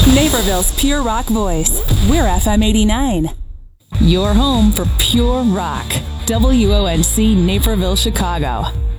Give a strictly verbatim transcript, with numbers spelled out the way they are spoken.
Naperville's pure rock voice. We're F M eighty-nine. Your home for pure rock. W O N C Naperville, Chicago.